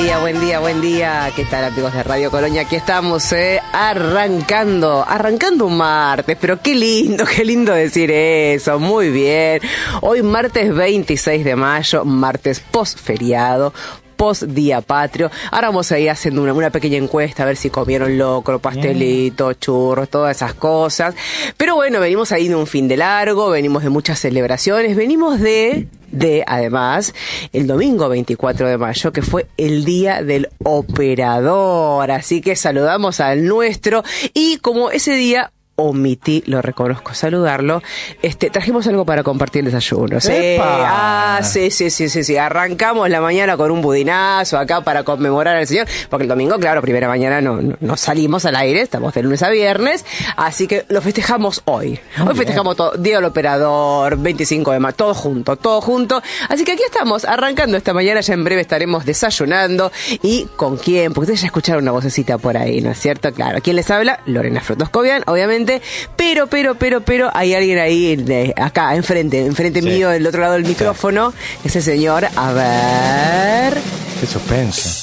buen día, buen día. ¿Qué tal, amigos de Radio Colonia? Aquí estamos, arrancando un martes, pero qué lindo decir eso, muy bien. Hoy martes 26 de mayo, martes post-feriado, post-día patrio. Ahora vamos a ir haciendo una pequeña encuesta a ver si comieron locro, pastelito, churros, todas esas cosas. Pero bueno, venimos ahí de un fin de largo, venimos de muchas celebraciones, venimos de además, el domingo 24 de mayo, que fue el Día del Operador. Así que saludamos al nuestro y como ese día omití, lo reconozco, saludarlo, trajimos algo para compartir el desayuno. Sí, sí. Arrancamos la mañana con un budinazo acá para conmemorar al señor, porque el domingo, claro, primera mañana no salimos al aire, estamos de lunes a viernes, así que lo festejamos hoy. Hoy festejamos todo, Día del Operador, 25 de mayo, todo junto. Así que aquí estamos, arrancando esta mañana, ya en breve estaremos desayunando. ¿Y con quién? Porque ustedes ya escucharon una vocecita por ahí, ¿no es cierto? Claro, ¿quién les habla? Lorena Frotoscovian, obviamente. Pero hay alguien ahí acá, enfrente sí, mío, del otro lado del micrófono, ese señor, a ver. Qué suspenso.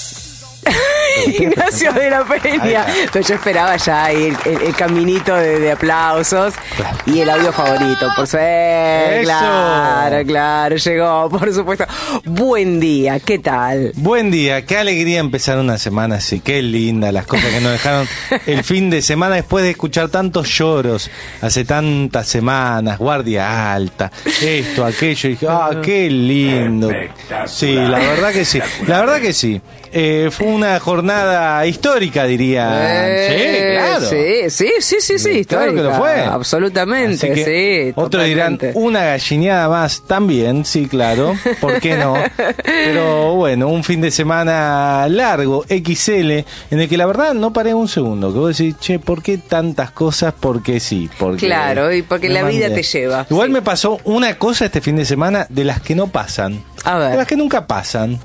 Ignacio de la Peña. Pero yo esperaba ya ahí el caminito de aplausos y el audio favorito, por suerte. Claro, llegó, por supuesto. Buen día, ¿qué tal? Buen día, qué alegría empezar una semana así, qué linda las cosas que nos dejaron el fin de semana después de escuchar tantos lloros hace tantas semanas, guardia alta, esto, aquello, y dije, qué lindo. Sí, la verdad que sí. Fue una jornada histórica, diría. Sí, claro. Sí, histórica. Claro que lo fue. Absolutamente, sí. Otros dirán, una gallineada más también, sí, claro. ¿Por qué no? Pero bueno, un fin de semana largo, XL, en el que la verdad no paré un segundo. Que vos decís, ¿por qué tantas cosas? Porque sí. Claro, y porque la vida te lleva. Igual me pasó una cosa este fin de semana de las que no pasan. A ver. De las que nunca pasan.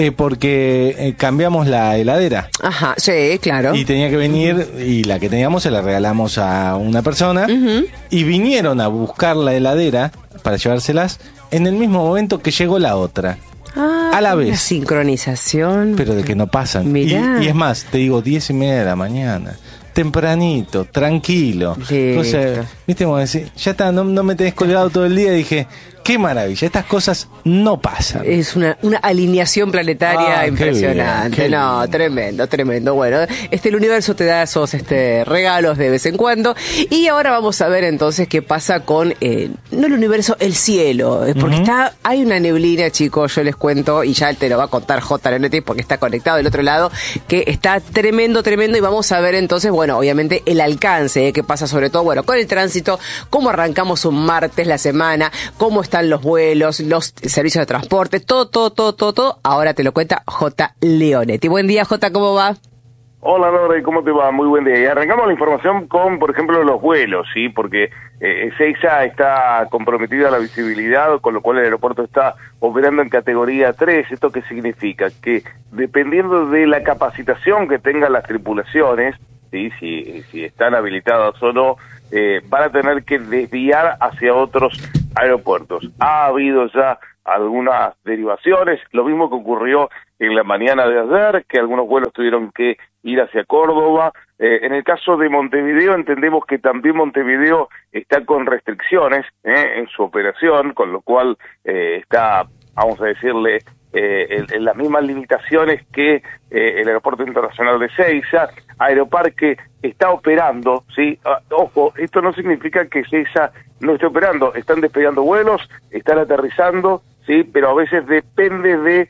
Porque cambiamos la heladera. Ajá, sí, claro. Y tenía que venir, y la que teníamos se la regalamos a una persona, y vinieron a buscar la heladera para llevárselas en el mismo momento que llegó la otra. A la vez. Una sincronización. Pero de que no pasan. Mirá. Y es más, te digo, 10:30 de la mañana. Tempranito, tranquilo. Entonces, viste, como decir, ya está, no me tenés colgado todo el día. Y dije, qué maravilla, estas cosas no pasan. Es una alineación planetaria impresionante. Qué bien, tremendo. Bueno, el universo te da esos regalos de vez en cuando. Y ahora vamos a ver entonces qué pasa con, no el universo, el cielo. Porque hay una neblina, chicos, yo les cuento, y ya te lo va a contar J. Leonetti porque está conectado del otro lado, que está tremendo, y vamos a ver entonces, bueno, obviamente el alcance, qué pasa sobre todo, bueno, con el tránsito, cómo arrancamos un martes la semana, cómo están los vuelos, los servicios de transporte, todo. Ahora te lo cuenta J. Leonetti. Buen día, J, ¿cómo va? Hola, Lore, ¿cómo te va? Muy buen día. Y arrancamos la información con, por ejemplo, los vuelos, ¿sí? Porque Ezeiza está comprometida a la visibilidad, con lo cual el aeropuerto está operando en categoría 3. ¿Esto qué significa? Que dependiendo de la capacitación que tengan las tripulaciones, ¿sí? Si están habilitadas o no, van a tener que desviar hacia otros aeropuertos. Ha habido ya algunas derivaciones, lo mismo que ocurrió en la mañana de ayer, que algunos vuelos tuvieron que ir hacia Córdoba. En el caso de Montevideo, entendemos que también Montevideo está con restricciones en su operación, con lo cual está, vamos a decirle, en las mismas limitaciones que el Aeropuerto Internacional de Ezeiza. Aeroparque está operando, ¿sí? Ojo, esto no significa que Ezeiza no esté operando, están despegando vuelos, están aterrizando, ¿sí? Pero a veces depende de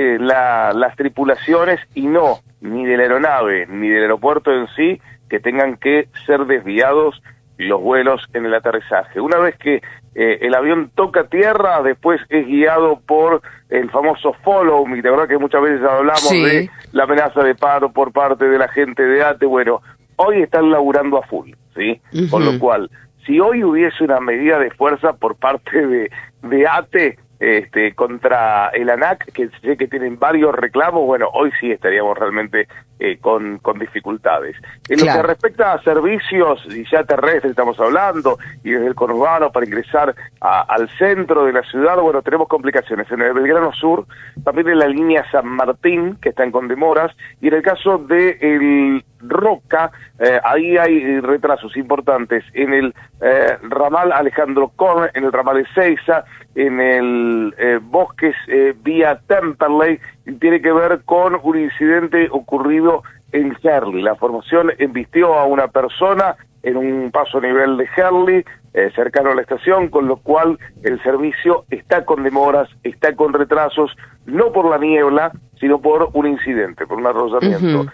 las tripulaciones y no, ni de la aeronave, ni del aeropuerto en sí, que tengan que ser desviados los vuelos en el aterrizaje. Una vez que el avión toca tierra, después es guiado por el famoso follow me. De verdad que muchas veces hablamos de la amenaza de paro por parte de la gente de ATE. Bueno, hoy están laburando a full, ¿sí? Con lo cual, si hoy hubiese una medida de fuerza por parte de ATE, contra el ANAC, que sé que tienen varios reclamos. Bueno, hoy sí estaríamos realmente con dificultades. En lo que respecta a servicios, y ya terrestres estamos hablando, y desde el conurbano para ingresar al centro de la ciudad, bueno, tenemos complicaciones en el Belgrano Sur, también en la línea San Martín, que están con demoras, y en el caso de el Roca, ahí hay retrasos importantes en el ramal Alejandro Korn, en el ramal Ezeiza, en el Bosques vía Temperley, y tiene que ver con un incidente ocurrido en Herli. La formación embistió a una persona en un paso a nivel de Herli, cercano a la estación, con lo cual el servicio está con demoras, está con retrasos, no por la niebla, sino por un incidente, por un arrollamiento.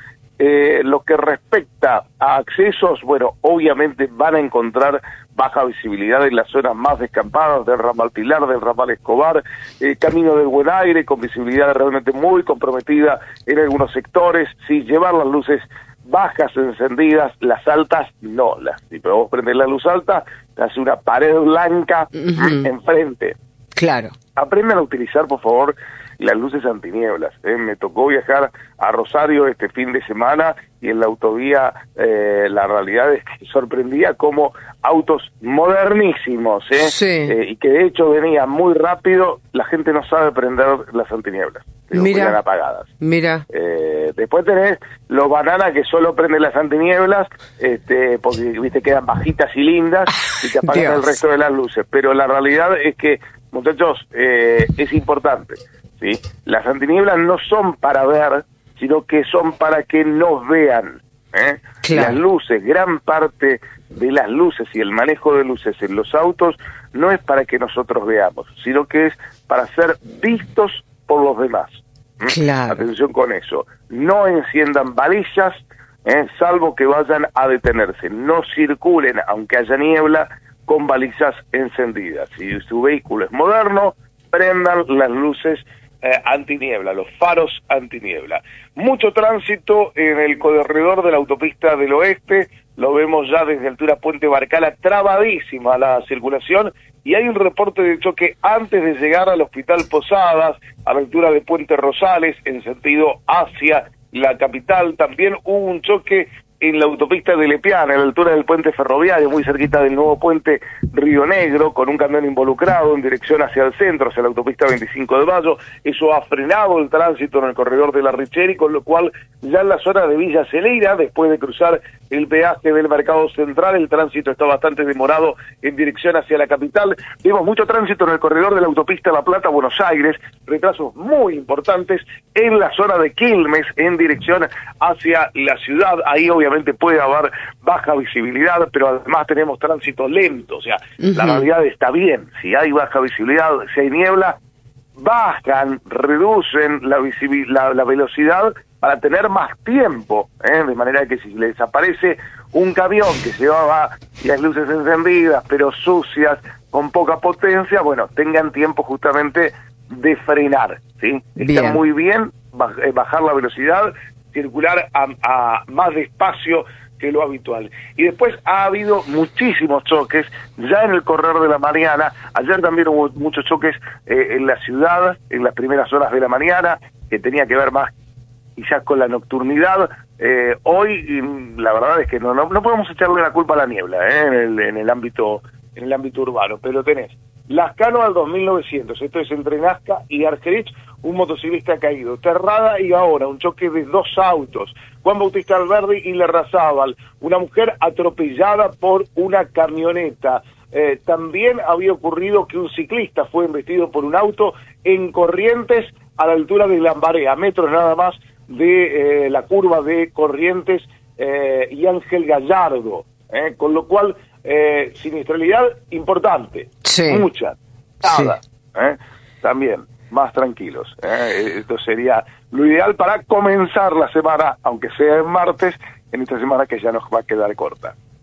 Lo que respecta a accesos, bueno, obviamente van a encontrar baja visibilidad en las zonas más descampadas del ramal Pilar, del ramal Escobar, Camino del Buen Aire, con visibilidad realmente muy comprometida en algunos sectores. Sí, llevar las luces bajas encendidas, las altas no, si vos prendés la luz alta, te hace una pared blanca enfrente. Claro. Aprendan a utilizar, por favor, las luces antinieblas. Me tocó viajar a Rosario este fin de semana y en la autovía la realidad es que sorprendía como autos modernísimos, y que de hecho venían muy rápido, la gente no sabe prender las antinieblas. Quedan apagadas. Mira. Después tenés los bananas que solo prenden las antinieblas, porque viste quedan bajitas y lindas y te apagan el resto de las luces. Pero la realidad es que, muchachos, es importante, ¿sí? Las antinieblas no son para ver, sino que son para que nos vean. Las luces, gran parte de las luces y el manejo de luces en los autos no es para que nosotros veamos, sino que es para ser vistos por los demás. Atención con eso. No enciendan varillas, salvo que vayan a detenerse. No circulen, aunque haya niebla, con balizas encendidas. Si su vehículo es moderno, prendan las luces antiniebla, los faros antiniebla. Mucho tránsito en el corredor de la autopista del oeste, lo vemos ya desde altura Puente Barcala, trabadísima la circulación, y hay un reporte de choque antes de llegar al Hospital Posadas, a la altura de Puente Rosales, en sentido hacia la capital. También hubo un choque en la autopista de Lepiana, a la altura del puente ferroviario, muy cerquita del nuevo puente Río Negro, con un camión involucrado en dirección hacia el centro, hacia la autopista 25 de Mayo. Eso ha frenado el tránsito en el corredor de la Richeri, con lo cual ya en la zona de Villa Celeira, después de cruzar el peaje del Mercado Central, el tránsito está bastante demorado en dirección hacia la capital. Vemos mucho tránsito en el corredor de la autopista La Plata-Buenos Aires, retrasos muy importantes en la zona de Quilmes, en dirección hacia la ciudad. Ahí obviamente puede haber baja visibilidad, pero además tenemos tránsito lento, o sea, la realidad está bien. Si hay baja visibilidad, si hay niebla, bajan, reducen la velocidad para tener más tiempo, de manera que si les aparece un camión que llevaba las luces encendidas, pero sucias, con poca potencia, bueno, tengan tiempo justamente de frenar, ¿sí? Está muy bien bajar la velocidad, circular a más despacio que lo habitual. Y después ha habido muchísimos choques ya en el corredor de la Mariana. Ayer también hubo muchos choques en la ciudad, en las primeras horas de la mañana, que tenía que ver más quizás con la nocturnidad. Hoy la verdad es que no podemos echarle la culpa a la niebla en el ámbito urbano, pero tenés Lascano al 2900, esto es entre Nazca y Argerich, un motociclista caído. Terrada y ahora un choque de dos autos, Juan Bautista Alberdi y Larrazábal, una mujer atropellada por una camioneta. También había ocurrido que un ciclista fue embestido por un auto en Corrientes, a la altura de Lambaré, a metros nada más de la curva de Corrientes y Ángel Gallardo, con lo cual siniestralidad importante, mucha, nada, también más tranquilos. Esto sería lo ideal para comenzar la semana, aunque sea en martes, en esta semana que ya nos va a quedar corta.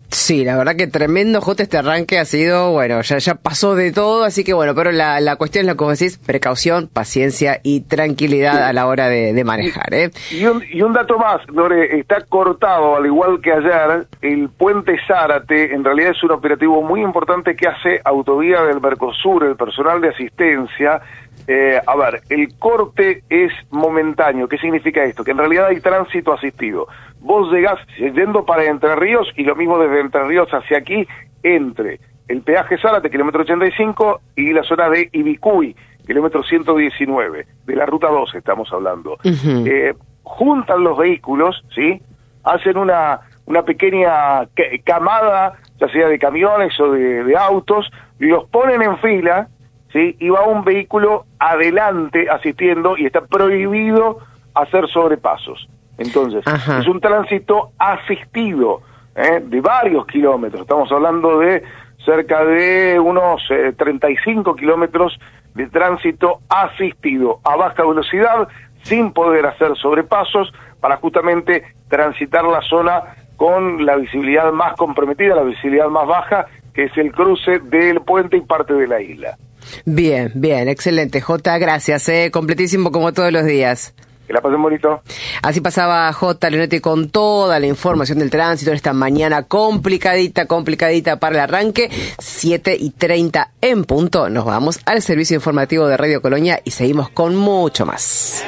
Sí, la verdad que tremendo, Jota, este arranque ha sido, bueno, ya pasó de todo, así que bueno, pero la cuestión es lo que vos decís, precaución, paciencia y tranquilidad a la hora de manejar, ¿eh? Y un dato más, Lore, está cortado, al igual que ayer, el puente Zárate. En realidad es un operativo muy importante que hace Autovía del Mercosur, el personal de asistencia. A ver, el corte es momentáneo. ¿Qué significa esto? Que en realidad hay tránsito asistido. Vos llegás yendo para Entre Ríos, y lo mismo desde Entre Ríos hacia aquí, entre el peaje Zárate, kilómetro 85, y la zona de Ibicuy, kilómetro 119, de la ruta 12 estamos hablando. Juntan los vehículos, ¿sí? Hacen una pequeña camada, ya sea de camiones o de autos, los ponen en fila, ¿sí? Y va un vehículo adelante asistiendo, y está prohibido hacer sobrepasos. Entonces, es un tránsito asistido, de varios kilómetros. Estamos hablando de cerca de unos 35 kilómetros de tránsito asistido a baja velocidad, sin poder hacer sobrepasos, para justamente transitar la zona con la visibilidad más comprometida, la visibilidad más baja, que es el cruce del puente y parte de la isla. Bien, excelente, Jota, gracias, completísimo como todos los días. Que la pasen bonito. Así pasaba J. Leonetti con toda la información del tránsito en esta mañana complicadita para el arranque. 7:30 en punto. Nos vamos al servicio informativo de Radio Colonia y seguimos con mucho más.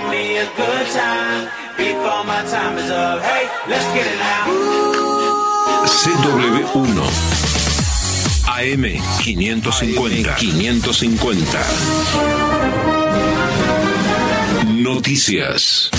CW1 AM 550. Noticias.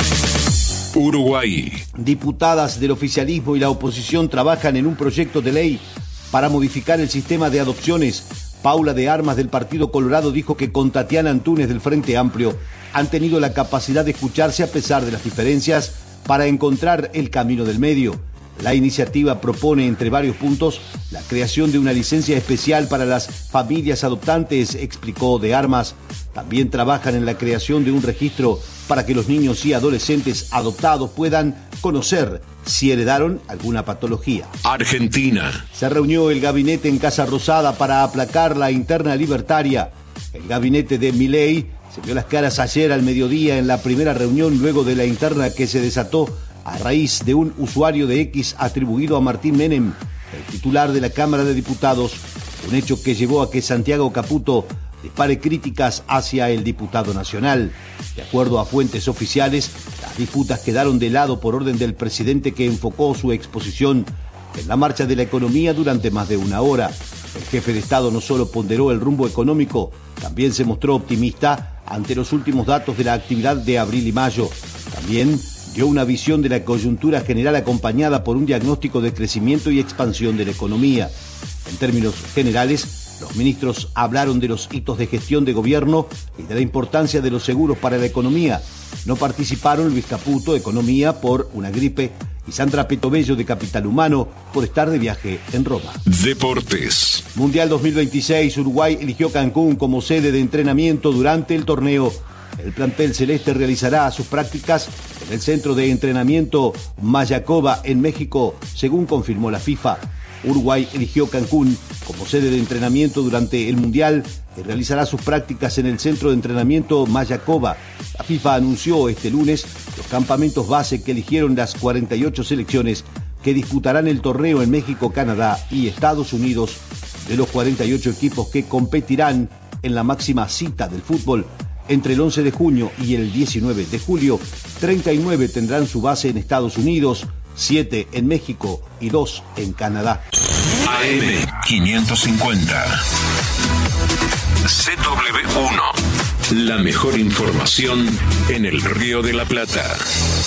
Uruguay. Diputadas del oficialismo y la oposición trabajan en un proyecto de ley para modificar el sistema de adopciones. Paula de Armas del Partido Colorado dijo que con Tatiana Antúnez del Frente Amplio han tenido la capacidad de escucharse a pesar de las diferencias para encontrar el camino del medio. La iniciativa propone, entre varios puntos, la creación de una licencia especial para las familias adoptantes, explicó de Armas. También trabajan en la creación de un registro para que los niños y adolescentes adoptados puedan conocer si heredaron alguna patología. Argentina. Se reunió el gabinete en Casa Rosada para aplacar la interna libertaria. El gabinete de Milei se vio las caras ayer al mediodía en la primera reunión luego de la interna que se desató a raíz de un usuario de X atribuido a Martín Menem, el titular de la Cámara de Diputados, un hecho que llevó a que Santiago Caputo dispare críticas hacia el diputado nacional. De acuerdo a fuentes oficiales, las disputas quedaron de lado por orden del presidente, que enfocó su exposición en la marcha de la economía durante más de una hora. El jefe de Estado no solo ponderó el rumbo económico, también se mostró optimista ante los últimos datos de la actividad de abril y mayo. También dio una visión de la coyuntura general acompañada por un diagnóstico de crecimiento y expansión de la economía. En términos generales, los ministros hablaron de los hitos de gestión de gobierno y de la importancia de los seguros para la economía. No participaron Luis Caputo, Economía, por una gripe, y Sandra Petobello, de Capital Humano, por estar de viaje en Roma. Deportes. Mundial 2026, Uruguay eligió Cancún como sede de entrenamiento durante el torneo. El plantel celeste realizará sus prácticas en el centro de entrenamiento Mayacoba en México, según confirmó la FIFA. Uruguay eligió Cancún como sede de entrenamiento durante el Mundial y realizará sus prácticas en el centro de entrenamiento Mayacoba. La FIFA anunció este lunes los campamentos base que eligieron las 48 selecciones que disputarán el torneo en México, Canadá y Estados Unidos. De los 48 equipos que competirán en la máxima cita del fútbol, entre el 11 de junio y el 19 de julio, 39 tendrán su base en Estados Unidos, 7 en México y 2 en Canadá. AM 550. CW1. La mejor información en el Río de la Plata.